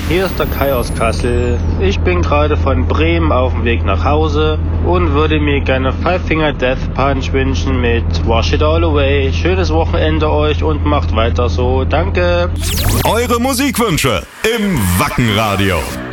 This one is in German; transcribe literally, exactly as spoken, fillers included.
hier ist der Kai aus Kassel. Ich bin gerade von Bremen auf dem Weg nach Hause und würde mir gerne Five Finger Death Punch wünschen mit Wash It All Away. Schönes Wochenende euch und macht weiter so. Danke. Eure Musikwünsche im Wackenradio.